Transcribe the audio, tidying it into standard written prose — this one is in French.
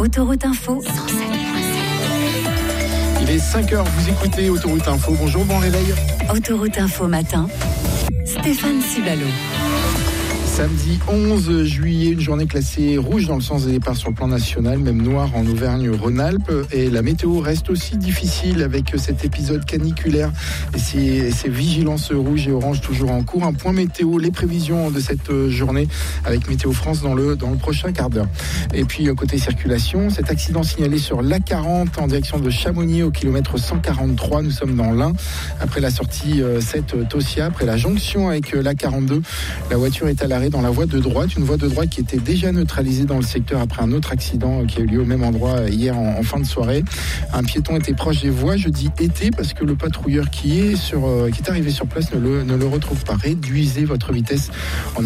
Autoroute Info 107.7. Il est 5h, vous écoutez Autoroute Info. Bonjour, bon réveil. Autoroute Info matin, Stéphane Cibalo. Samedi 11 juillet, une journée classée rouge dans le sens des départs sur le plan national, même noir en Auvergne-Rhône-Alpes. Et la météo reste aussi difficile avec cet épisode caniculaire et ces vigilances rouges et oranges toujours en cours. Un point météo, les prévisions de cette journée avec Météo France dans le prochain quart d'heure. Et puis côté circulation, cet accident signalé sur l'A40 en direction de Chamonix au kilomètre 143. Nous sommes dans l'Ain. Après la sortie 7 Tossia, après la jonction avec l'A42, la voiture est à l'arrêt dans la voie de droite, une voie de droite qui était déjà neutralisée dans le secteur après un autre accident qui a eu lieu au même endroit hier en fin de soirée. Un piéton était proche des voies, je dis était parce que le patrouilleur qui est arrivé sur place ne le retrouve pas. Réduisez votre vitesse.